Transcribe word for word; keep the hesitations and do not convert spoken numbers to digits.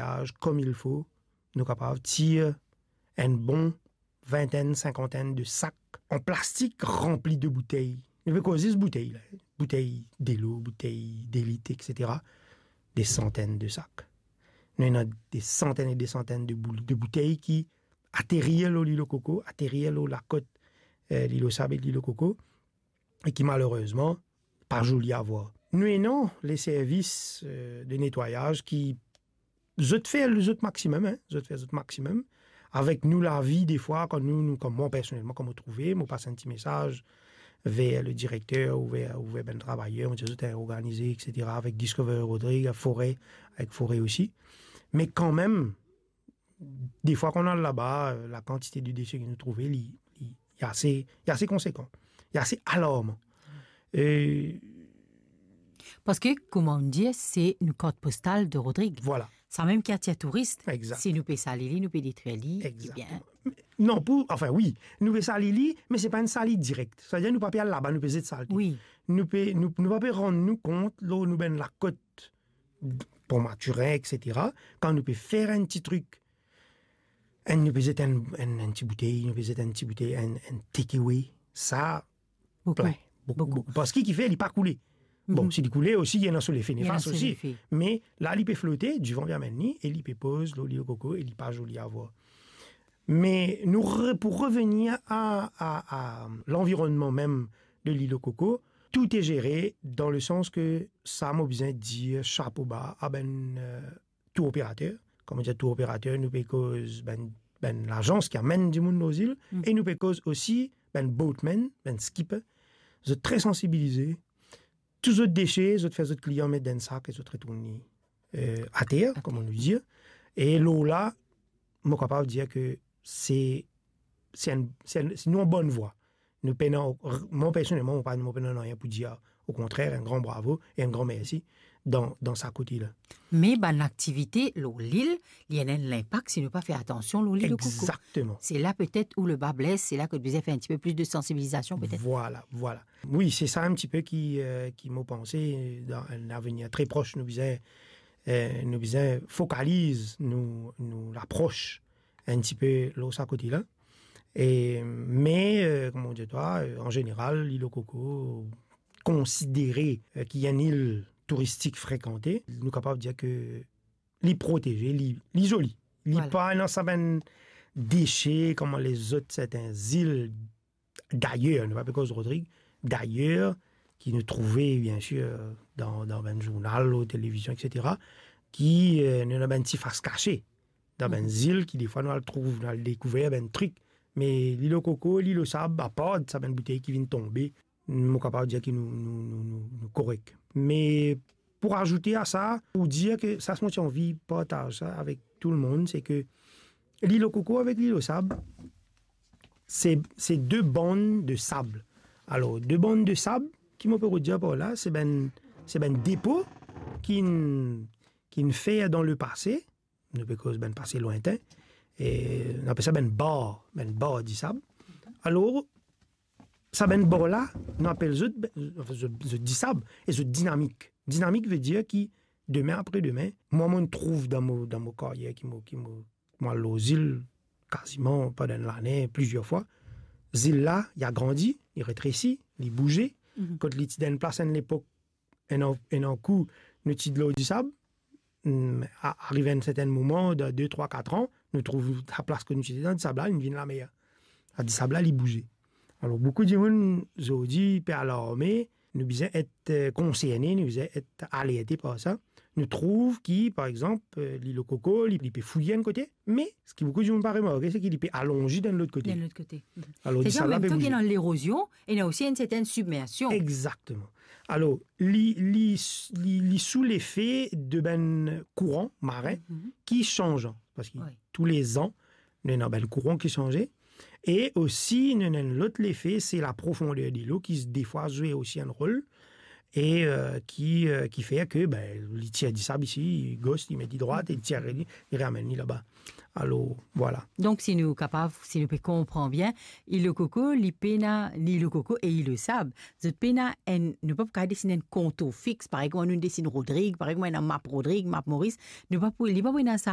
nettoyage comme il faut, nous sommes capables de tirer un bon vingtaine, cinquantaine de sacs en plastique remplis de bouteilles. Nous pouvons causer ces bouteilles, là. Bouteilles d'élo, bouteilles d'élite, et cetera. Des centaines de sacs. Nous avons des centaines et des centaines de, bou- de bouteilles qui atterrissent au l'île au coco, atterrissent au la côte, euh, l'île au sable et l'île au coco, et qui malheureusement, pas joli à voir. Nous avons les services euh, de nettoyage qui je te fais le maximum, hein, je te fais le maximum. Avec nous, la vie, des fois, quand nous, nous comme moi personnellement, comme vous trouvez, moi passe un petit message vers le directeur ou vers, ou vers ben travailleur, on dit que organisé, et cetera, avec Discover Rodrigue, Forêt, avec Forêt aussi. Mais quand même, des fois qu'on a là-bas, la quantité de déchets que nous trouvons, il, il, il est assez, il est assez conséquent. Il est assez alarmant. Et... Parce que, comme on dit, c'est une carte postale de Rodrigue. Voilà. C'est même quartier touriste. Exact. Si nous payons ça à Lili, nous payons détruire Lili. Exactement. Non, pour, enfin oui, nous payons ça à Lili, mais ce n'est pas une salie directe. C'est-à-dire nous ne pouvons pas aller là-bas, nous payons de saleté. Oui. Nous ne nous, nous pouvons pas rendre nous compte, là où nous avons la côte pour Maturin, et cetera. Quand nous pouvons faire un petit truc, un, nous pouvons un, un, un petit bouteille, nous pouvons un petit bouteille, un, un takeaway, ça, beaucoup. Ouais, beaucoup, beaucoup. beaucoup. Parce qu'il fait, il n'est pas coulé. Bon, mm-hmm. S'il coulait aussi, il y en a sur les faits néfastes aussi. Mais là, il peut flotter, du vent bien maintenant, et il peut poser l'eau au coco, et il n'est pas joli à voir. Mais nous, pour revenir à, à, à l'environnement même de l'île au coco, tout est géré dans le sens que ça m'a besoin de dire chapeau bas à ben euh, tout opérateur. Comme on dit tout opérateur, nous payons ben, ben, l'agence qui amène du monde aux îles, mm. et nous payons aussi ben boatman, ben skipper. Vous êtes très sensibilisés. Tous les autres déchets, les autres faits, les autres clients mettent dans un sac et les autres retournent euh, à terre, okay. Comme on nous dit. Et l'eau là, je suis capable de dire que c'est, c'est, un, c'est, un, c'est nous en bonne voie. Nous peinons, moi personnellement, je ne peine rien pour dire, au contraire, un grand bravo et un grand merci dans, dans sa côté-là. Mais ben, l'activité, l'île, il y a l'impact si nous pas faire attention, l'île au coco. Exactement. C'est là peut-être où le bas blesse, c'est là que vous avez fait un petit peu plus de sensibilisation peut-être. Voilà, voilà. Oui, c'est ça un petit peu qui, euh, qui m'a pensé dans un avenir très proche. Nous disait, euh, nous disait, focalise, nous, nous l'approche un petit peu l'autre à côté-là. Et, mais, euh, comme on dit toi, euh, en général, l'île au coco, considéré euh, qu'il y a une île touristique fréquentée, nous sommes capables de dire que les protéger, les, les jolis. Les voilà. Pas dans certains déchets comme les autres certaines îles d'ailleurs, ne pas cause Rodrigue, d'ailleurs, qui nous trouvaient bien sûr dans, dans un journal, ou télévision, et cetera, qui euh, nous ont un petit face caché dans une mm-hmm. île qui des fois nous le trouvent, nous le découvert un truc. Mais l'île au coco, l'île au sable, à part de certaines bouteilles qui viennent tomber, nous sommes capables de dire que nous, nous, nous, nous, nous correct. Mais pour ajouter à ça, pour dire que ça se montre envie de partager ça avec tout le monde, c'est que l'île au coco avec l'île au sable, c'est, c'est deux bandes de sable. Alors, deux bandes de sable, qui m'ont peut dire par là, c'est ben, c'est ben dépôt qui qui fait dans le passé, nous peut cause ben passé lointain, et on appelle ça ben bar, ben bar du sable. Alors, ça ben bar là, on appelle ça, je, je dis sable, et je dynamique. Dynamique veut dire que demain après demain, moi, je me trouve dans mon, dans mon carrière, qui m'a, qui m'a, moi, aux îles, quasiment pendant l'année, plusieurs fois. Île là, il a grandi, il rétrécit, il bougeait. Mm-hmm. Quand il était dans une place à l'époque, et en coup, nous avons de l'eau du sable. Arrivé à un certain moment, de deux, trois, quatre ans, nous trouvons la place que nous étions dans le sable là, il vient la meilleure. Le sable là, il bougeait. Alors, beaucoup de gens ont dit, par l'armée, nous devons être concernés, nous devons être alertés par ça. Nous trouvons qu'il, par exemple, l'île au coco, il peut fouiller d'un côté, mais ce qui beaucoup de gens n'ont pas remarqué, c'est qu'il peut allonger d'un autre côté. D'un autre côté. Alors, c'est-à-dire en même temps qu'il y a l'érosion, il y a aussi une certaine submersion. Exactement. Alors, li sous l'effet de ben courant marin mm-hmm. qui change, parce que oui. tous les ans, il y a un ben courant qui changeait. Et aussi, il y a l'autre effet, c'est la profondeur de l'eau qui, des fois, joue aussi un rôle. Et euh, qui, euh, qui fait que ben, il tire du sable ici, il gosse, il met du droite, il tire, il, il ramène là-bas. Alors, voilà. Donc, si nous sommes capables, si nous comprenons bien, l'île au coco, l'île au coco et l'île au sable, nous ne pouvons pas dessiner un contour fixe. Par exemple, nous dessinons Rodrigue, par exemple, on a map Rodrigue, map Maurice, nous ne pouvons pas dans ça